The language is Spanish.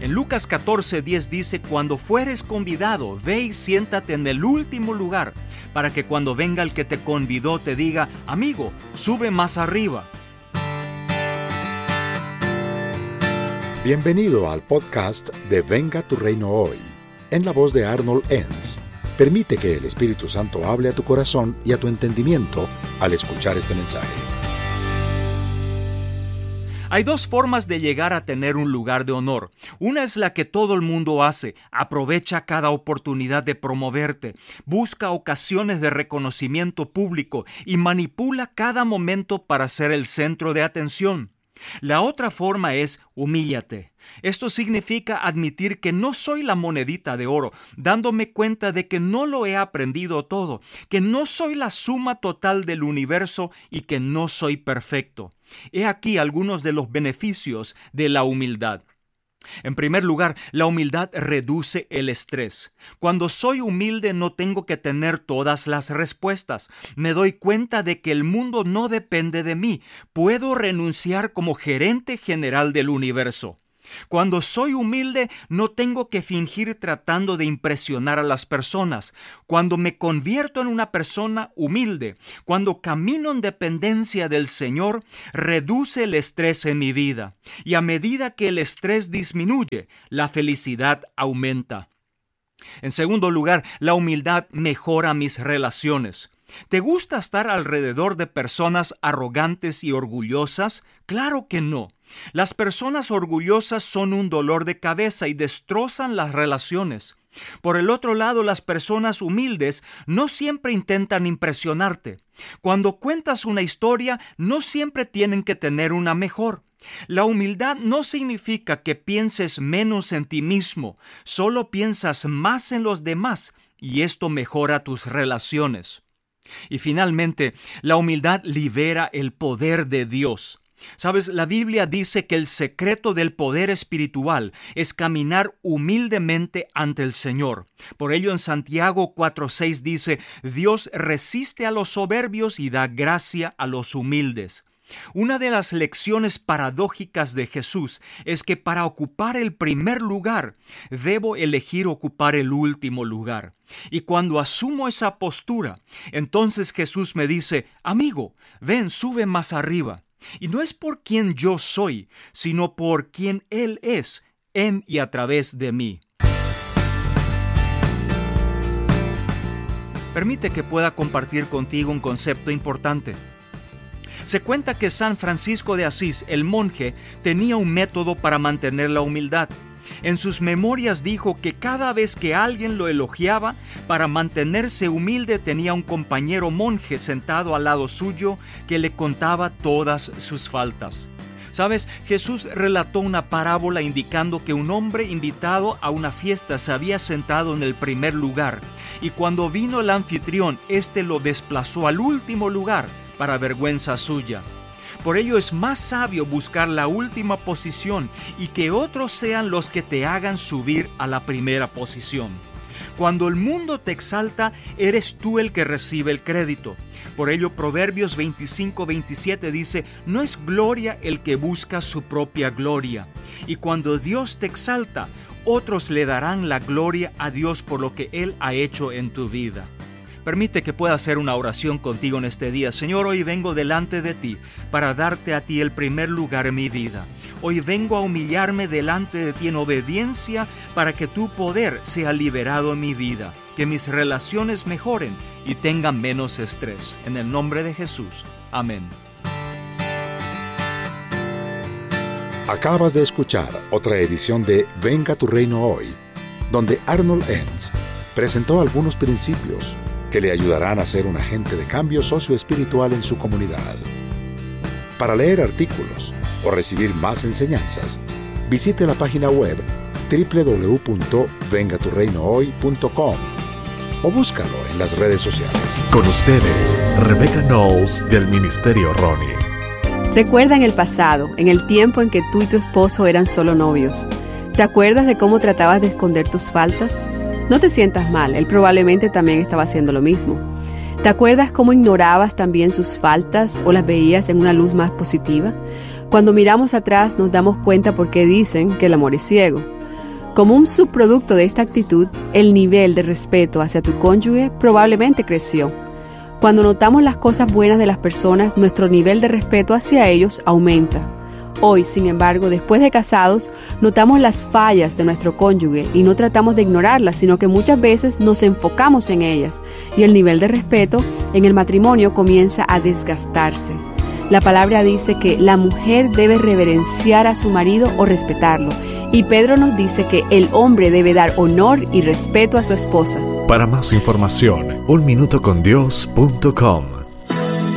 En Lucas 14:10 dice: cuando fueres convidado, ve y siéntate en el último lugar, para que cuando venga el que te convidó te diga: amigo, sube más arriba. Bienvenido al podcast de Venga tu Reino Hoy, en la voz de Arnold Enns. Permite que el Espíritu Santo hable a tu corazón y a tu entendimiento al escuchar este mensaje. Hay dos formas de llegar a tener un lugar de honor. Una es la que todo el mundo hace: aprovecha cada oportunidad de promoverte, busca ocasiones de reconocimiento público y manipula cada momento para ser el centro de atención. La otra forma es: humíllate. Esto significa admitir que no soy la monedita de oro, dándome cuenta de que no lo he aprendido todo, que no soy la suma total del universo y que no soy perfecto. He aquí algunos de los beneficios de la humildad. En primer lugar, la humildad reduce el estrés. Cuando soy humilde no tengo que tener todas las respuestas. Me doy cuenta de que el mundo no depende de mí. Puedo renunciar como gerente general del universo. Cuando soy humilde, no tengo que fingir tratando de impresionar a las personas. Cuando me convierto en una persona humilde, cuando camino en dependencia del Señor, reduce el estrés en mi vida. Y a medida que el estrés disminuye, la felicidad aumenta. En segundo lugar, la humildad mejora mis relaciones. ¿Te gusta estar alrededor de personas arrogantes y orgullosas? ¡Claro que no! Las personas orgullosas son un dolor de cabeza y destrozan las relaciones. Por el otro lado, las personas humildes no siempre intentan impresionarte. Cuando cuentas una historia, no siempre tienen que tener una mejor. La humildad no significa que pienses menos en ti mismo, solo piensas más en los demás, y esto mejora tus relaciones. Y finalmente, la humildad libera el poder de Dios. ¿Sabes? La Biblia dice que el secreto del poder espiritual es caminar humildemente ante el Señor. Por ello en Santiago 4:6 dice: Dios resiste a los soberbios y da gracia a los humildes. Una de las lecciones paradójicas de Jesús es que para ocupar el primer lugar, debo elegir ocupar el último lugar. Y cuando asumo esa postura, entonces Jesús me dice: amigo, ven, sube más arriba. Y no es por quien yo soy, sino por quien Él es, en y a través de mí. Permite que pueda compartir contigo un concepto importante. Se cuenta que San Francisco de Asís, el monje, tenía un método para mantener la humildad. En sus memorias dijo que cada vez que alguien lo elogiaba, para mantenerse humilde tenía un compañero monje sentado al lado suyo que le contaba todas sus faltas. ¿Sabes? Jesús relató una parábola indicando que un hombre invitado a una fiesta se había sentado en el primer lugar, y cuando vino el anfitrión, éste lo desplazó al último lugar para vergüenza suya. Por ello es más sabio buscar la última posición y que otros sean los que te hagan subir a la primera posición. Cuando el mundo te exalta, eres tú el que recibe el crédito. Por ello Proverbios 25:27 dice: no es gloria el que busca su propia gloria. Y cuando Dios te exalta, otros le darán la gloria a Dios por lo que Él ha hecho en tu vida. Permite que pueda hacer una oración contigo en este día. Señor, hoy vengo delante de ti para darte a ti el primer lugar en mi vida. Hoy vengo a humillarme delante de ti en obediencia para que tu poder sea liberado en mi vida, que mis relaciones mejoren y tengan menos estrés. En el nombre de Jesús. Amén. Acabas de escuchar otra edición de Venga tu Reino Hoy, donde Arnold Enns presentó algunos principios que le ayudarán a ser un agente de cambio socioespiritual en su comunidad. Para leer artículos o recibir más enseñanzas, visite la página web www.vengaturreinohoy.com o búscalo en las redes sociales. Con ustedes, Rebecca Knowles del Ministerio Ronnie. Recuerda en el pasado, en el tiempo en que tú y tu esposo eran solo novios. ¿Te acuerdas de cómo tratabas de esconder tus faltas? No te sientas mal, él probablemente también estaba haciendo lo mismo. ¿Te acuerdas cómo ignorabas también sus faltas o las veías en una luz más positiva? Cuando miramos atrás nos damos cuenta por qué dicen que el amor es ciego. Como un subproducto de esta actitud, el nivel de respeto hacia tu cónyuge probablemente creció. Cuando notamos las cosas buenas de las personas, nuestro nivel de respeto hacia ellos aumenta. Hoy, sin embargo, después de casados, notamos las fallas de nuestro cónyuge y no tratamos de ignorarlas, sino que muchas veces nos enfocamos en ellas y el nivel de respeto en el matrimonio comienza a desgastarse. La palabra dice que la mujer debe reverenciar a su marido o respetarlo, y Pedro nos dice que el hombre debe dar honor y respeto a su esposa. Para más información, unminutocondios.com.